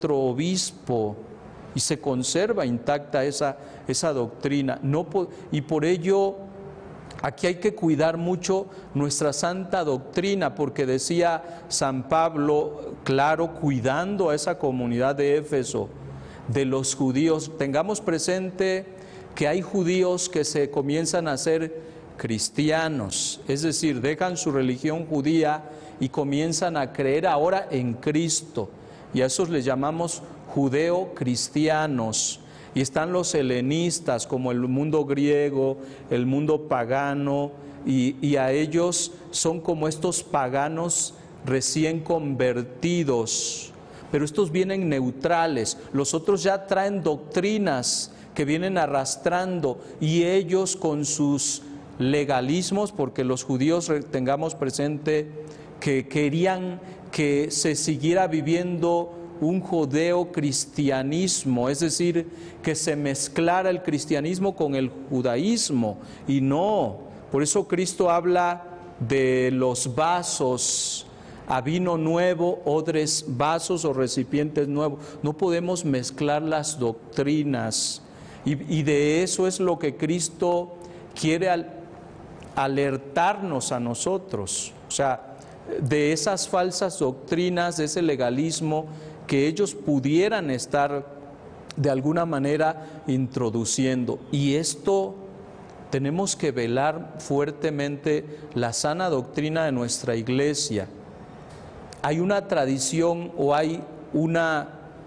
nuestro obispo y se conserva intacta esa doctrina. Y por ello aquí hay que cuidar mucho nuestra santa doctrina, porque decía San Pablo, claro, cuidando a esa comunidad de Éfeso, de los judíos. Tengamos presente que hay judíos que se comienzan a ser cristianos, es decir, dejan su religión judía y comienzan a creer ahora en Cristo, y a esos les llamamos judeo-cristianos. Y están los helenistas, como el mundo griego, el mundo pagano, y a ellos son como estos paganos recién convertidos, pero estos vienen neutrales. Los otros ya traen doctrinas que vienen arrastrando, y ellos con sus legalismos, porque los judíos, tengamos presente que querían que se siguiera viviendo un judeo-cristianismo, es decir, que se mezclara el cristianismo con el judaísmo, y no. Por eso Cristo habla de los vasos a vino nuevo, odres, vasos o recipientes nuevos. No podemos mezclar las doctrinas, y de eso es lo que Cristo quiere alertarnos a nosotros, o sea, de esas falsas doctrinas, de ese legalismo que ellos pudieran estar de alguna manera introduciendo. Y esto tenemos que velar fuertemente la sana doctrina de nuestra iglesia. Hay una tradición o hay una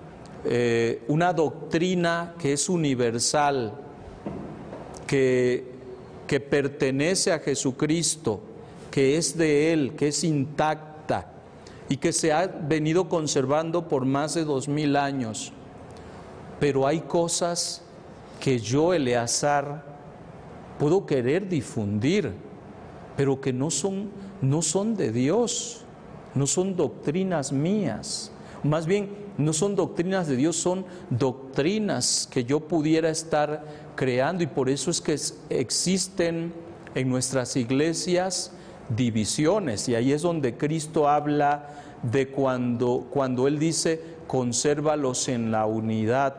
doctrina que es universal, que pertenece a Jesucristo, que es de Él, que es intacta y que se ha venido conservando por más de 2000 años. Pero hay cosas que yo, Eleazar, puedo querer difundir, pero que no son de Dios, no son doctrinas mías. Más bien, no son doctrinas de Dios, son doctrinas que yo pudiera estar creando, y por eso es que existen en nuestras iglesias divisiones, y ahí es donde Cristo habla de cuando Él dice, consérvalos en la unidad.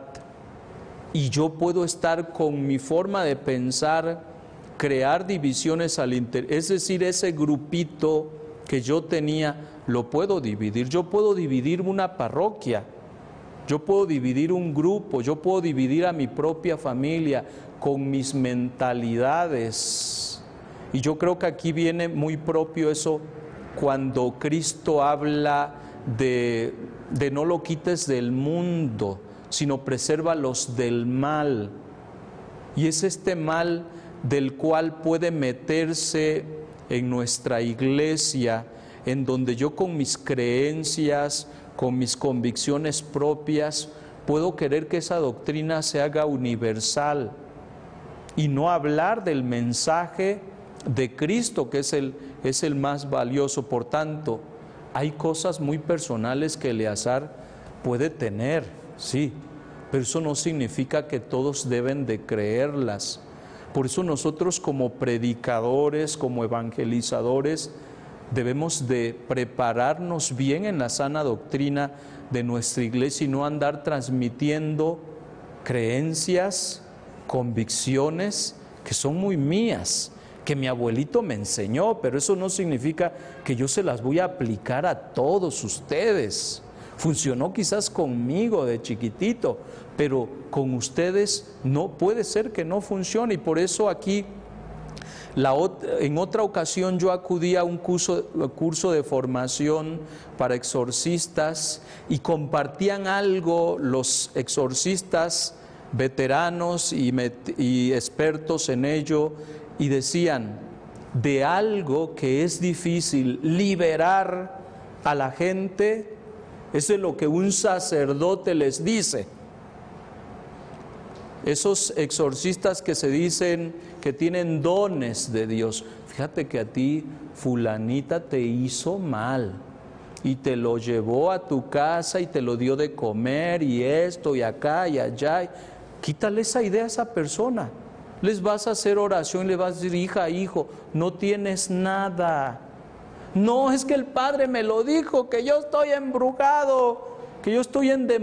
Y yo puedo estar con mi forma de pensar, crear divisiones al interior, es decir, ese grupito que yo tenía, lo puedo dividir. Yo puedo dividir una parroquia, yo puedo dividir un grupo, yo puedo dividir a mi propia familia con mis mentalidades. Y yo creo que aquí viene muy propio eso cuando Cristo habla de no lo quites del mundo, sino presérvalos del mal. Y es este mal del cual puede meterse en nuestra iglesia, en donde yo con mis creencias, con mis convicciones propias, puedo querer que esa doctrina se haga universal y no hablar del mensaje de Cristo, que es el más valioso. Por tanto, hay cosas muy personales que Eleazar puede tener, sí, pero eso no significa que todos deben de creerlas. Por eso nosotros como predicadores, como evangelizadores, debemos de prepararnos bien en la sana doctrina de nuestra iglesia y no andar transmitiendo creencias, convicciones que son muy mías, que mi abuelito me enseñó, pero eso no significa que yo se las voy a aplicar a todos ustedes. Funcionó quizás conmigo de chiquitito, pero con ustedes no puede ser que no funcione. Y por eso aquí, en otra ocasión yo acudí a un curso de formación para exorcistas y compartían algo los exorcistas veteranos y expertos en ello, y decían de algo que es difícil liberar a la gente, eso es lo que un sacerdote les dice. Esos exorcistas que se dicen que tienen dones de Dios, fíjate que a ti fulanita te hizo mal y te lo llevó a tu casa y te lo dio de comer y esto y acá y allá. Quítale esa idea a esa persona. Les vas a hacer oración y le vas a decir, hija, hijo, no tienes nada. No, es que el padre me lo dijo, que yo estoy embrujado, que yo estoy endemoniado.